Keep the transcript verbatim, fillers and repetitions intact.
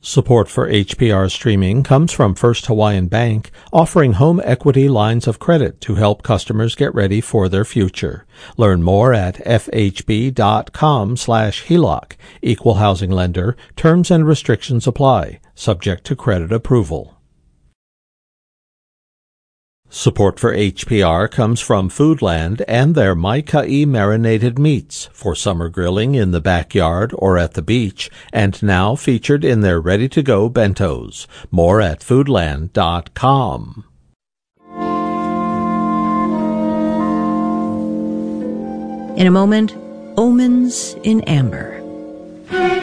Support for H P R streaming comes from First Hawaiian Bank, offering home equity lines of credit to help customers get ready for their future. Learn more at fhb.com slash HELOC. Equal housing lender. Terms and restrictions apply, subject to credit approval. Support for H P R comes from Foodland and their Maikai marinated meats for summer grilling in the backyard or at the beach, and now featured in their ready-to-go bentos. More at foodland dot com. In a moment, omens in amber.